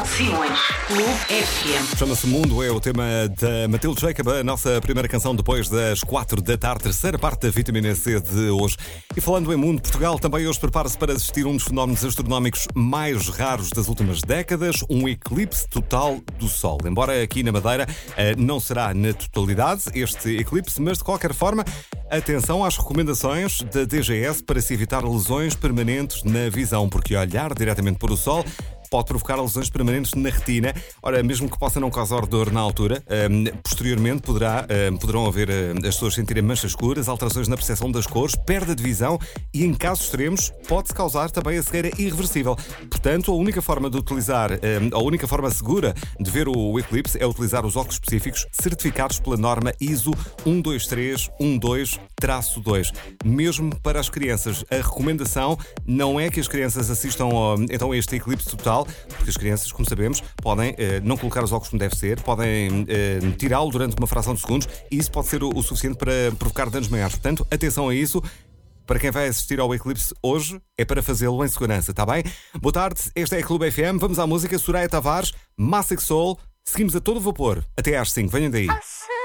Simões, Clube FM. Chama-se Mundo, é o tema da Matilde Jacob, a nossa primeira canção depois das 4 da tarde, terceira parte da Vitamina C de hoje. E falando em mundo, Portugal também hoje prepara-se para assistir a um dos fenómenos astronómicos mais raros das últimas décadas, um eclipse total do Sol. Embora aqui na Madeira não será na totalidade este eclipse, mas de qualquer forma, atenção às recomendações da DGS para se evitar lesões permanentes na visão, porque olhar diretamente para o Sol pode provocar lesões permanentes na retina. Ora, mesmo que possa não causar dor na altura, posteriormente poderão haver as pessoas sentirem manchas escuras, alterações na percepção das cores, perda de visão e, em casos extremos, pode-se causar também a cegueira irreversível. Portanto, a única forma segura de ver o eclipse é utilizar os óculos específicos certificados pela norma ISO 12312-2. Mesmo para as crianças, a recomendação não é que as crianças assistam a este eclipse total, porque as crianças, como sabemos, podem não colocar os óculos como deve ser, podem tirá-lo durante uma fração de segundos e isso pode ser o suficiente para provocar danos maiores. Portanto, atenção a isso. Para quem vai assistir ao eclipse hoje, é para fazê-lo em segurança, está bem? Boa tarde, esta é a Clube FM, vamos à música. Soraya Tavares, Massive Soul, seguimos a todo vapor. Até às 5, venham daí.